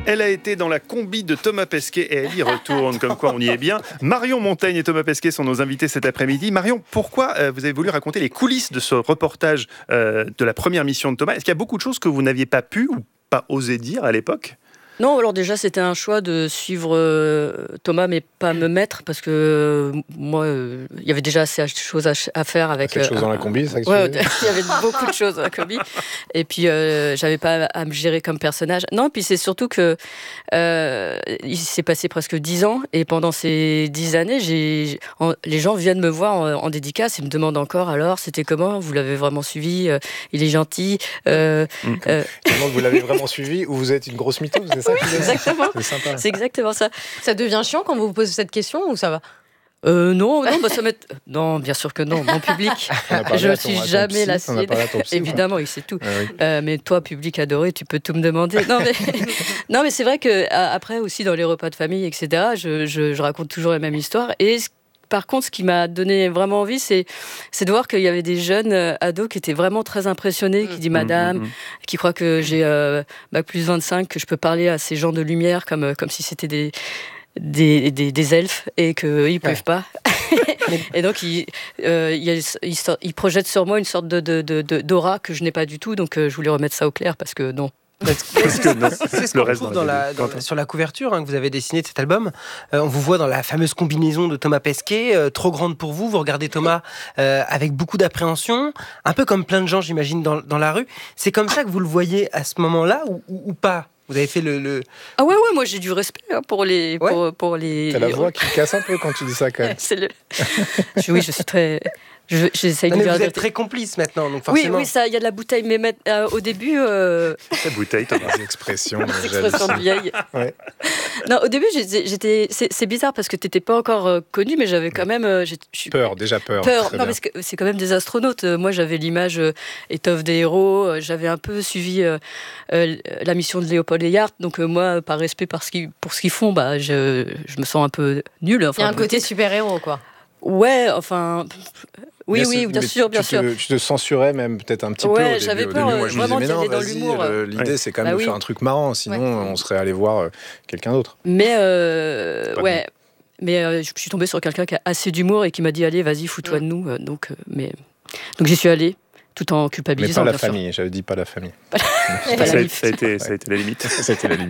Elle a été dans la combi de Thomas Pesquet et elle y retourne, comme quoi on y est bien. Marion Montaigne et Thomas Pesquet sont nos invités cet après-midi. Marion, pourquoi vous avez voulu raconter les coulisses de ce reportage de la première mission de Thomas ? Est-ce qu'il y a beaucoup de choses que vous n'aviez pas pu ou pas osé dire à l'époque ? Non, alors déjà, c'était un choix de suivre Thomas, mais pas me mettre, parce que moi, il y avait déjà assez de choses à faire avec... Assez de choses dans la combi, c'est ça que tu ouais, veux dire ? il y avait beaucoup de choses dans la combi. Et puis, j'avais pas à me gérer comme personnage. Non, puis c'est surtout que il s'est passé presque 10 ans, et pendant ces 10 années, les gens viennent me voir en dédicace et me demandent encore, alors, c'était comment ? Vous l'avez vraiment suivi ? Il est gentil. Comment vous l'avez vraiment suivi ou vous êtes une grosse mytho, c'est ça ? Exactement. C'est sympa. C'est exactement ça. Ça devient chiant quand vous vous posez cette question ou ça va ? Non, ça m'est... Non, bien sûr que non. Mon public, je ne suis jamais lassée. Évidemment, il sait tout. Ah oui. Mais toi, public adoré, tu peux tout me demander. Non, mais c'est vrai que après aussi dans les repas de famille, etc., je raconte toujours la même histoire. Et par contre, ce qui m'a donné vraiment envie, c'est de voir qu'il y avait des jeunes ados qui étaient vraiment très impressionnés, qui disent madame, qui croient que j'ai bac plus 25, que je peux parler à ces gens de lumière comme si c'était des elfes et qu'ils ne peuvent pas. Et donc, ils projettent sur moi une sorte d'aura que je n'ai pas du tout. Donc, je voulais remettre ça au clair parce que non. Parce que non. C'est ce qu'on retrouve sur la couverture que vous avez dessinée de cet album. On vous voit dans la fameuse combinaison de Thomas Pesquet, trop grande pour vous. Vous regardez Thomas avec beaucoup d'appréhension, un peu comme plein de gens, j'imagine, dans la rue. C'est comme ça que vous le voyez à ce moment-là ou pas ? Vous avez fait le... Ah ouais, moi j'ai du respect pour les... Ouais. Pour les... T'as la voix qui casse un peu quand tu dis ça, quand même. Oui, je suis très... J'essaye de Vous dire... êtes très complice maintenant, donc forcément... Oui, ça, il y a de la bouteille, mais au début... La bouteille, Thomas. Des expressions. Expression de vieille. Ouais. Non, au début, j'étais... C'est bizarre parce que t'étais pas encore connu, mais j'avais quand même... Déjà peur. Non, parce que c'est quand même des astronautes. Moi, j'avais l'image étoffe des héros. J'avais un peu suivi la mission de Léopold et Yard. Donc moi, par respect pour ce qu'ils font, je me sens un peu nulle. Il y a un côté super-héros, quoi. Ouais, enfin... Oui, bien sûr. Tu te censurais même peut-être un petit peu au début. J'avais peur Moi, je me vraiment disais, d'y aller dans vas-y, l'humour. L'idée, c'est quand même de faire un truc marrant, sinon on serait allé voir quelqu'un d'autre. Mais je suis tombée sur quelqu'un qui a assez d'humour et qui m'a dit allez, vas-y, fous-toi de nous. Donc j'y suis allée, tout en culpabilisant. Mais pas la famille, j'avais dit pas la famille. Ça a été la limite. Ça a été la limite.